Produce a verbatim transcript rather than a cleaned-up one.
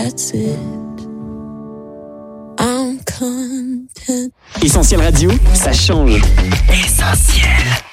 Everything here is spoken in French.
That's it. I'm content. Essentiel Radio, ça change. Essentiel.